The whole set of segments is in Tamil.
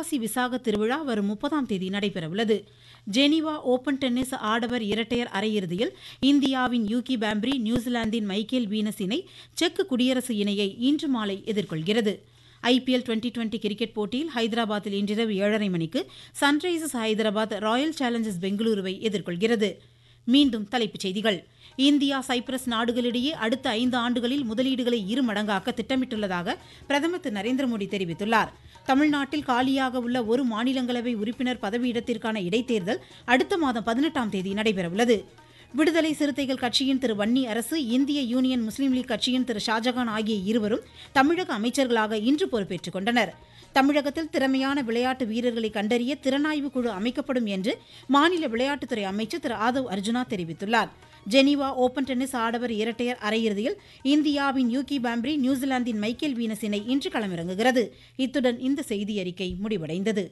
வைகாசி விசாக திருவிழா வரும் 30ஆம் தேதி நடைபெறவுள்ளது. ஜெனீவா ஓபன் டென்னிஸ் ஆடவர் இரட்டையர் அரையிறுதியில் இந்தியாவின் யூகி பாம்ப்ரி நியூசிலாந்தின் மைக்கேல் வீனஸ் இணை செக் குடியரசு இணையை இன்று மாலை எதிர்கொள்கிறது. IPL 2020 கிரிக்கெட் போட்டியில் ஹைதராபாத்தில் இன்றிரவு 7:30 மணிக்கு சன்ரைசர்ஸ் ஹைதராபாத் ராயல் சேலஞ்சர்ஸ் பெங்களூருவை எதிர்கொள்கிறது. மீண்டும் தலைப்புச் செய்திகள். இந்தியா சைப்ரஸ் நாடுகளிடையே அடுத்த 5 ஆண்டுகளில் முதலீடுகளை 2 மடங்காக்க திட்டமிட்டுள்ளதாக பிரதமர் திரு நரேந்திர மோடி தெரிவித்துள்ளார். தமிழ்நாட்டில் காலியாக உள்ள ஒரு மாநிலங்களவை உறுப்பினர் பதவியிடத்திற்கான இடைத்தேர்தல் அடுத்த மாதம் 18ஆம் தேதி நடைபெறவுள்ளது. விடுதலை சிறுத்தைகள் கட்சியின் திரு வன்னி அரசு, இந்திய யூனியன் முஸ்லீம் லீக் கட்சியின் திரு ஷாஜகான் ஆகிய இருவரும் தமிழக அமைச்சர்களாக இன்று பொறுப்பேற்றுக் கொண்டனர். தமிழகத்தில் திறமையான விளையாட்டு வீரர்களை கண்டறிய திறனாய்வு குழு அமைக்கப்படும் என்று மாநில விளையாட்டுத்துறை அமைச்சர் திரு ஆதவ் அர்ஜுனா தெரிவித்துள்ளார். ஜெனீவா ஓபன் டென்னிஸ் ஆடவர் இரட்டையர் அரையிறுதியில் இந்தியாவின் யூகி பாம்ப்ரி நியூசிலாந்தின் மைக்கேல் வீனஸ் இணை இன்று களமிறங்குகிறது. இத்துடன் இந்த செய்தியறிக்கை முடிவடைந்தது.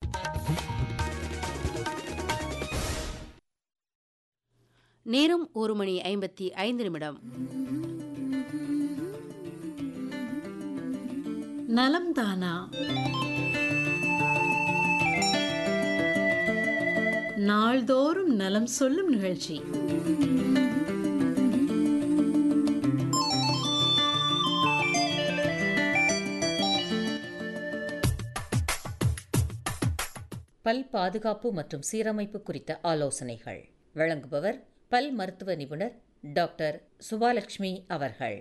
நேரம் 1:55. நலம் தானா. நாள்தோறும் நலம் சொல்லும் நிகழ்ச்சி. பல் பாதுகாப்பு மற்றும் சீரமைப்பு குறித்த ஆலோசனைகள் வழங்குபவர் பல் மருத்துவ நிபுணர் டாக்டர் சுபாலட்சுமி அவர்கள்.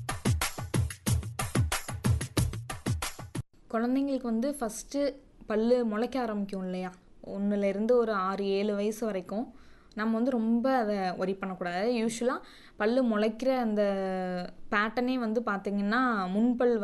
குழந்தைங்களுக்கு ஃபஸ்ட்டு பல் முளைக்க ஆரம்பிக்கும் இல்லையா, 1லேருந்து ஒரு 6-7 வயசு வரைக்கும் நம்ம ரொம்ப அதை ஒரி பண்ணக்கூடாது. யூஸ்வலாக பல் முளைக்கிற அந்த பேட்டர்னே பார்த்திங்கன்னா முன்பல்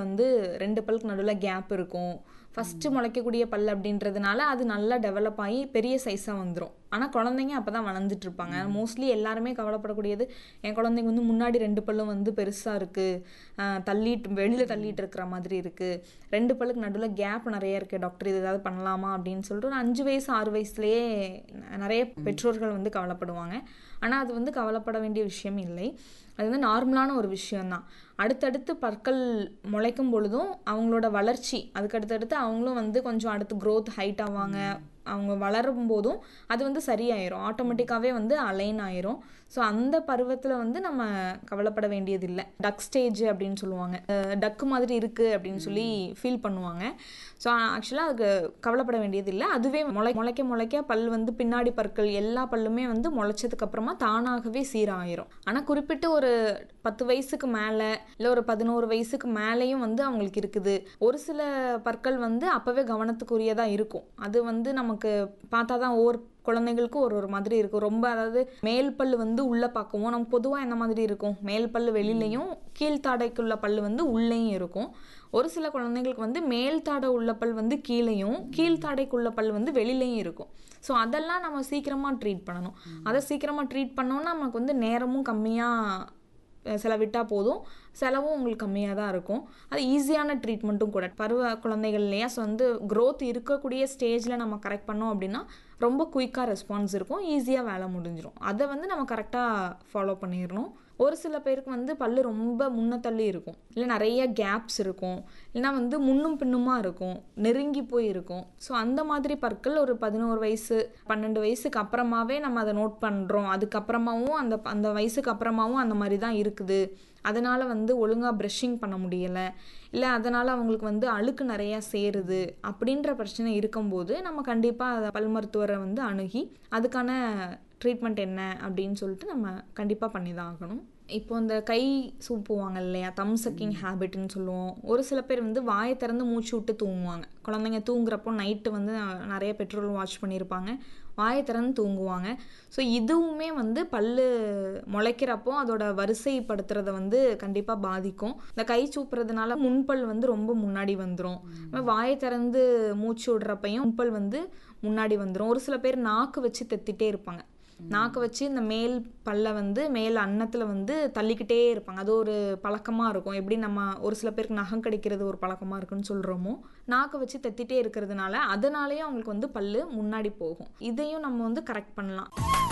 2 பல்லுக்கு நடுவில் கேப் இருக்கும். ஃபஸ்ட்டு முளைக்கக்கூடிய பல் அப்படின்றதுனால அது நல்லா டெவலப் ஆகி பெரிய சைஸாக வந்துடும். ஆனால் குழந்தைங்க அப்போ தான் வளர்ந்துட்டுருப்பாங்க. மோஸ்ட்லி எல்லாருமே கவலைப்படக்கூடியது, என் குழந்தைங்க முன்னாடி 2 பல்லும் பெருசாக இருக்குது, வெளியில் தள்ளிட்டு இருக்கிற மாதிரி இருக்குது, 2 பல்லுக்கு நடுவில் கேப் நிறைய இருக்குது, டாக்டர் இது ஏதாவது பண்ணலாமா அப்படின்னு சொல்லிட்டு ஒரு 5 வயசு 6 வயசுலேயே நிறைய பெற்றோர்கள் கவலைப்படுவாங்க. ஆனால் அது கவலைப்பட வேண்டிய விஷயம் இல்லை. அது நார்மலான ஒரு விஷயந்தான். அடுத்தடுத்து பற்கள் முளைக்கும் பொழுதும் அவங்களோட வளர்ச்சி அதுக்கடுத்தடுத்து அவங்களும் கொஞ்சம் அடுத்து க்ரோத் ஹைட் ஆவாங்க. அவங்க வளரும் போதும் அது சரியாயிரும், ஆட்டோமேட்டிக்காகவே அலைன் ஆயிரும். ஸோ அந்த பருவத்தில் நம்ம கவலைப்பட வேண்டியதில்லை. டக் ஸ்டேஜ் அப்படின்னு சொல்லுவாங்க, டக்கு மாதிரி இருக்குது அப்படின்னு சொல்லி ஃபீல் பண்ணுவாங்க. ஸோ ஆக்சுவலாக அதுக்கு கவலைப்பட வேண்டியதில்லை. அதுவே முளைக்க பல் பின்னாடி பற்கள் எல்லா பல்லுமே முளைச்சதுக்கப்புறமா தானாகவே சீராயிரும். ஆனால் குறிப்பிட்டு ஒரு 10 வயசுக்கு மேலே இல்லை ஒரு 11 வயசுக்கு மேலேயும் அவங்களுக்கு இருக்குது. ஒரு சில பற்கள் அப்போவே கவனத்துக்குரியதாக இருக்கும். அது நமக்கு பார்த்தா தான் ஒவ்வொரு குழந்தைங்களுக்கும் ஒரு மாதிரி இருக்கும். ரொம்ப அதாவது மேல் பல் உள்ளே பார்க்கவும் நமக்கு பொதுவாக என்ன மாதிரி இருக்கும், மேல் பல் வெளியிலையும் கீழ்த்தாடைக்குள்ள பல் உள்ளேயும் இருக்கும். ஒரு சில குழந்தைங்களுக்கு மேல் தாடை உள்ள பல் கீழேயும் கீழ்த்தாடைக்குள்ள பல் வெளியிலையும் இருக்கும். ஸோ அதெல்லாம் நம்ம சீக்கிரமாக ட்ரீட் பண்ணணும். அதை சீக்கிரமாக ட்ரீட் பண்ணோன்னா நமக்கு நேரமும் கம்மியாக செலவிட்டால் போதும், செலவும் உங்களுக்கு கம்மியாக தான் இருக்கும். அது ஈஸியான ட்ரீட்மெண்ட்டும் கூட. பருவ குழந்தைகள் இல்லையா, ஸோ க்ரோத் இருக்கக்கூடிய ஸ்டேஜில் நம்ம கரெக்ட் பண்ணோம் அப்படின்னா ரொம்ப குயிக்காக ரெஸ்பான்ஸ் இருக்கும், ஈஸியாக வேலை முடிஞ்சிடும். அதை நம்ம கரெக்டாக ஃபாலோ பண்ணிடணும். ஒரு சில பேருக்கு பல் ரொம்ப முன்ன தள்ளி இருக்கும், இல்லை நிறைய கேப்ஸ் இருக்கும், இல்லைனா முன்னும் பின்னுமா இருக்கும், நெருங்கி போய் இருக்கும். ஸோ அந்த மாதிரி பற்கள் ஒரு 11 வயசு 12 வயசுக்கு அப்புறமாவே நம்ம அதை நோட் பண்ணுறோம். அதுக்கப்புறமாவும் அந்த வயசுக்கு அப்புறமாவும் அந்த மாதிரி தான் இருக்குது. அதனால் ஒழுங்காக ப்ரஷிங் பண்ண முடியலை, இல்லை அதனால் அவங்களுக்கு அழுக்கு நிறையா சேருது அப்படின்ற பிரச்சனை இருக்கும்போது நம்ம கண்டிப்பாக அதை பல் மருத்துவரை அணுகி அதுக்கான ட்ரீட்மெண்ட் என்ன அப்படின்னு சொல்லிட்டு நம்ம கண்டிப்பாக பண்ணி தான் ஆகணும். இப்போ இந்த கை சூப்புவாங்க இல்லையா, தம் சக்கிங் ஹேபிட்னு சொல்லுவோம். ஒரு சில பேர் வாயை திறந்து மூச்சு விட்டு தூங்குவாங்க. குழந்தைங்க தூங்குறப்போ நைட்டு நிறைய பெற்றோர்கள் வாட்ச் பண்ணியிருப்பாங்க, வாயை திறந்து தூங்குவாங்க. ஸோ இதுவுமே பல் முளைக்கிறப்போ அதோட வரிசைப்படுத்துறதை கண்டிப்பாக பாதிக்கும். இந்த கை சூப்புறதுனால முன்பல் ரொம்ப முன்னாடி வந்துடும். வாயை திறந்து மூச்சு விடுறப்பையும் முன்பல் முன்னாடி வந்துடும். ஒரு சில பேர் நாக்கு வச்சு தெத்திட்டே இருப்பாங்க. நாக்கு வச்சு இந்த மேல் பல்ல மேல் அன்னத்தில் தள்ளிக்கிட்டே இருப்பாங்க. அது ஒரு பழக்கமாக இருக்கும். எப்படி நம்ம ஒரு சில பேருக்கு நகம் கடிக்கிறது ஒரு பழக்கமாக இருக்குன்னு சொல்கிறோமோ, நாக்கு வச்சு தெத்திட்டே இருக்கிறதுனால அதனாலேயும் அவங்களுக்கு பல்லு முன்னாடி போகும். இதையும் நம்ம கரெக்ட் பண்ணலாம்.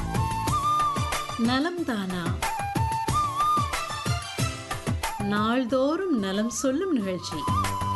நலம் தானா. நாள்தோறும் நலம் சொல்லும் நிகழ்ச்சி.